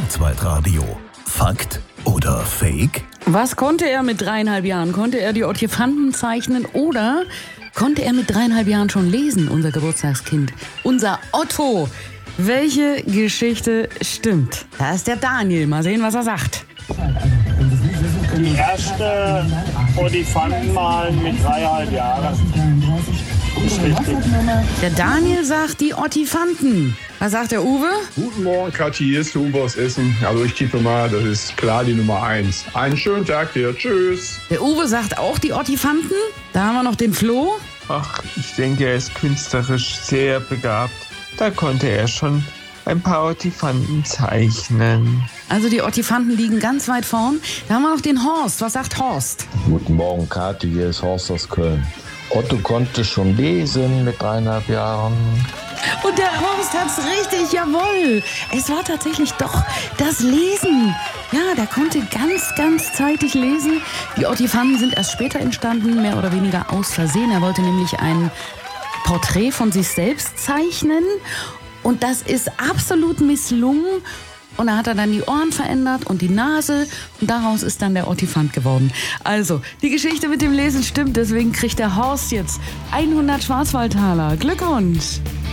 Kurzweitradio. Fakt oder Fake? Was konnte er mit 3,5 Jahren? Konnte er die Ottifanten zeichnen oder konnte er mit 3,5 Jahren schon lesen, unser Geburtstagskind? Unser Otto. Welche Geschichte stimmt? Da ist der Daniel. Mal sehen, was er sagt. Die erste Ottifanten malen mit 3,5 Jahren. Ist richtig. Der Daniel sagt die Ottifanten. Was sagt der Uwe? Guten Morgen, Kathi, hier ist der Uwe aus Essen. Also ich tippe mal, das ist klar die Nummer 1. Einen schönen Tag dir, tschüss. Der Uwe sagt auch die Ottifanten. Da haben wir noch den Flo. Ach, ich denke, er ist künstlerisch sehr begabt. Da konnte er schon ein paar Ottifanten zeichnen. Also die Ottifanten liegen ganz weit vorn. Da haben wir noch den Horst. Was sagt Horst? Guten Morgen, Kathi, hier ist Horst aus Köln. Otto konnte schon lesen mit 3,5 Jahren. Und der Horst hat's richtig, jawohl. Es war tatsächlich doch das Lesen. Ja, der konnte ganz zeitig lesen. Die Ottifanten sind erst später entstanden, mehr oder weniger aus Versehen. Er wollte nämlich ein Porträt von sich selbst zeichnen. Und das ist absolut misslungen. Und da hat er dann die Ohren verändert und die Nase. Und daraus ist dann der Ottifant geworden. Also, die Geschichte mit dem Lesen stimmt. Deswegen kriegt der Horst jetzt 100 Schwarzwaldtaler. Glückwunsch!